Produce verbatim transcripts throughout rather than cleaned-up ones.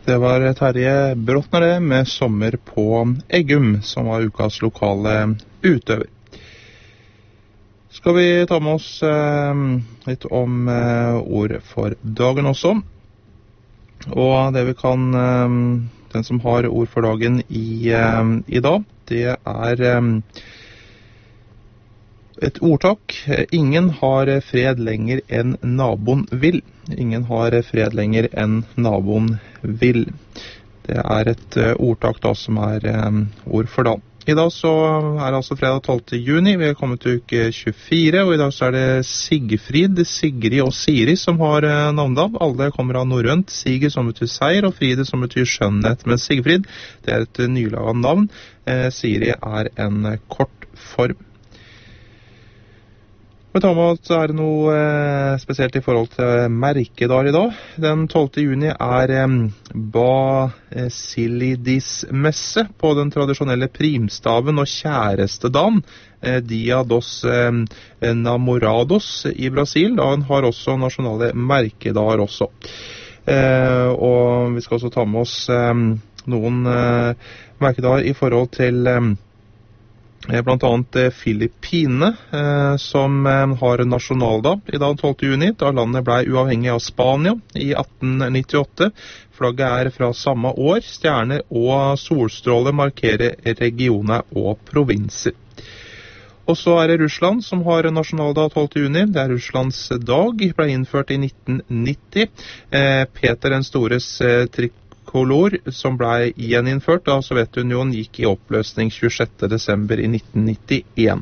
Det var Terje Brottner det, med Sommer på Eggum, som var ukas lokale utøver. Skal vi ta med oss eh, litt om eh, ord for dagen også. Og det vi kan, eh, den som har ord for dagen i, eh, i dag, det er eh, et ordtak. Ingen har fred lenger enn naboen vil. Ingen har fred lenger enn naboen vil. Det er et uh, ordtak da som er um, ord for dagen. I dag så er det altså fredag tolvte juni, vi er kommet til uke tjuefire, og i dag så er det Sigfrid, Sigrid og Siri som har uh, navndag. Alle kommer av norrønt. Siger som betyr seier, og Fride som betyr skjønnhet. Men Sigfrid, det er et uh, nylaget navn. Uh, Siri er en uh, kort form. Vi tar med at det er noe eh, spesielt i forhold til merkedager i dag. Den tolvte juni er eh, Basilidis-messe på den tradisjonelle primstaven og kjærestedagen, eh, Dia dos eh, Namorados i Brasil. Den har også nasjonale merkedager også. Eh, og vi skal også ta med oss eh, noen eh, merkedager i forhold til eh, blant annet Filippinene, eh, som eh, har nasjonaldag i dag tolvte juni, da landet ble uavhengig av Spania i atten nittiåtte. Flagget er fra samme år. Stjerner og solstråler markerer regioner og provinser. Og så er det Russland som har nasjonaldag tolvte juni. Det er Russlands dag, ble innført i nitten nitti. Eh, Peter den stores eh, trikk kolor som ble gjeninnført da Sovjetunionen gikk i oppløsning tjuesjette desember i nitten nittien.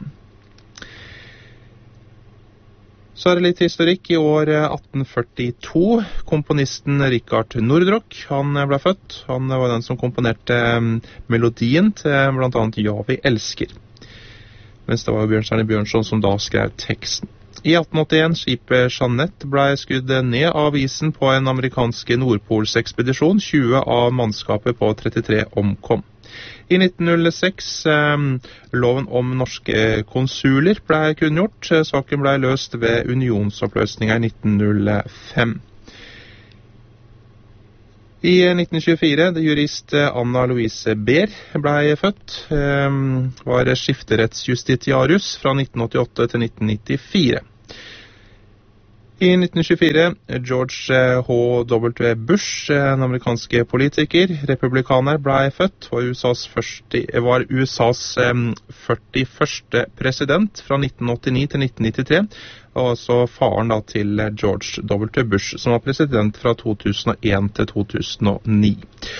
Så er det litt historikk. I år atten førtito, komponisten Richard Nordrock, han ble født. Han var den som komponerte melodien til blant annet Ja, vi elsker. Mens det var Bjørnstjerne Bjørnson som da skrev teksten. I atten åttien, skipet Jeanette ble skutt ned av isen på en amerikansk nordpolsekspedisjon. tjue av mannskapet på trettitre omkom. I nitten null seks, eh, loven om norske konsuler ble kunngjort. Saken ble løst ved unionsoppløsninga i nitten null fem. I nitten tjuefire, det jurist Anna Louise Behr ble født, eh, var skifterettsjustitiarius fra nitten åttiåtte til nitten nittifire. I nitten tjuefire, George H W Bush, en amerikansk politiker, republikaner, ble født, var U S A's, første, var U S A's um, førtiførste president fra nitten åttini til nitten nittitre, og altså faren da til George W Bush, som var president fra to tusen og en til to tusen og ni.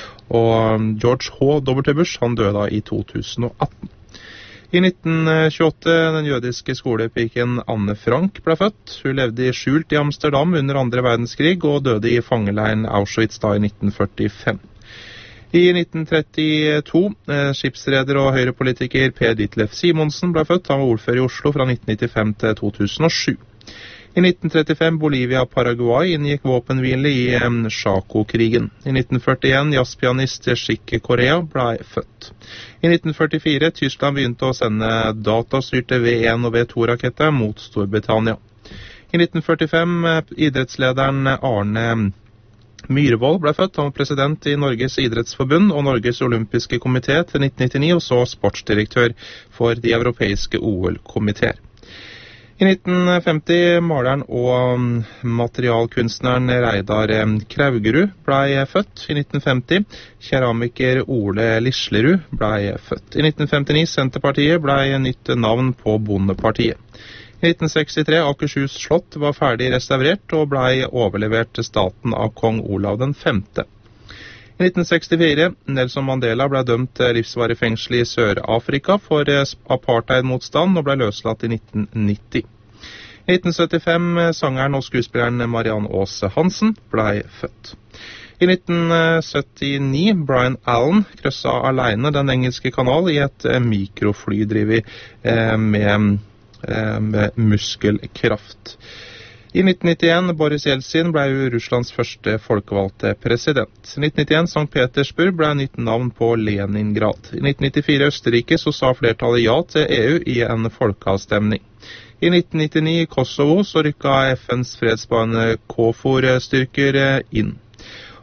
Og um, George H W Bush, han døde da i to tusen og atten. I nitten tjueåtte, den jødiske skolepiken Anne Frank ble født. Hun levde i skjult i Amsterdam under andre verdenskrig og døde i fangeleiren Auschwitz da i nitten førtifem. I nitten trettito, skipsreder og høyrepolitiker Per Ditlev Simonsen ble født. Han var ordfører i Oslo fra nitten nittifem til to tusen og sju. I nitten trettifem, Bolivia og Paraguay inngikk våpenhvile i um, Chaco-krigen. I nitten førtien, jazzpianist Chick Corea ble født. I nitten førtifire, Tyskland begynte å sende datastyrte V én og V to raketter mot Storbritannia. I nitten førtifem, idrettslederen Arne Myhrvold ble født. Han var president i Norges idrettsforbund og Norges olympiske komité til nitten nittini, og så sportsdirektør for de europeiske O L-komiteer. I nitten femti, maleren og materialkunstneren Reidar Kraugerud ble født. I nitten femti, keramiker Ole Lislerud ble født. I nitten femtini, Senterpartiet ble nytt navn på Bondepartiet. I nitten sekstitre, Akershus slott var ferdig restaurert og ble overlevert til staten av kong Olav den femte. I nitten sekstifire, Nelson Mandela ble dømt til livsvarig fengsel i Sør-Afrika for apartheidmotstand og ble løslatt i nitten nitti. I nitten syttifem, sangeren og skuespilleren Marianne Aase Hansen ble født. I nitten syttini, Brian Allen krøssa alene den engelske kanal i et mikroflydrivet med, med muskelkraft. I nitten nittien, Boris Jeltsin ble jo Russlands første folkevalgte president. I nitten nittien, Sankt Petersburg ble nytt navn på Leningrad. I nitten nittifire, Østerrike, så sa flertallet ja til E U i en folkeavstemning. I nitten nittini, i Kosovo, så rykka F N's fredsbevarende KFOR-styrker inn.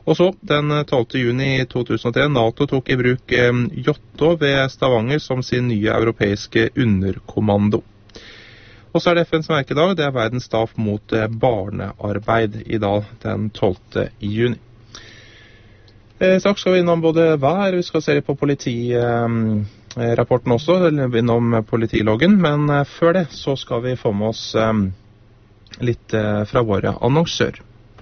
Og så, den tolvte juni to tusen og tre, NATO tok i bruk J A T O ved Stavanger som sin nye europeiske underkommando. Og så er det F N's merkedag, det er verdens dag mot barnearbeid i dag, den tolvte juni. Eh, straks skal vi innom både vær, vi skal se på politirapporten også, eller innom politiloggen, men eh, før det så skal vi få med oss eh, litt eh, fra våre annonsør.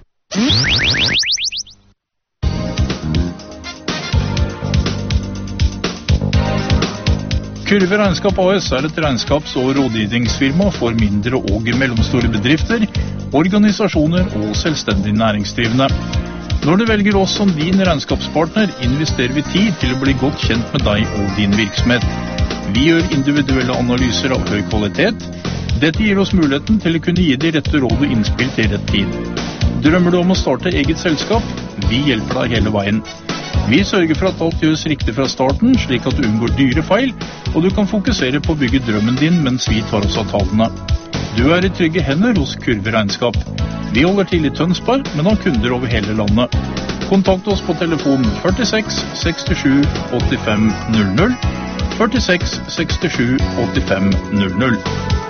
Kurve Regnskap A S er et regnskaps- og rådgivningsfirma for mindre og mellomstore bedrifter, organisasjoner og selvstendig næringsdrivende. Når du velger oss som din regnskapspartner, investerer vi tid til å bli godt kjent med deg og din virksomhet. Vi gjør individuelle analyser av høy kvalitet. Dette gir oss muligheten til å kunne gi de rette råd og innspill til rett tid. Drømmer du om å starte eget selskap? Vi hjelper deg hele veien. Vi sørger for at alt gjøres riktig fra starten, slik at du unngår dyre feil, og du kan fokusere på å bygge drømmen din mens vi tar oss av tallene. Du er i trygge hender hos Kurve Regnskap. Vi holder til i Tønsberg, men har kunder over hele landet. Kontakt oss på telefon førtiseks sekstisju åttifem null null, førtiseks sekstisju åttifem null null.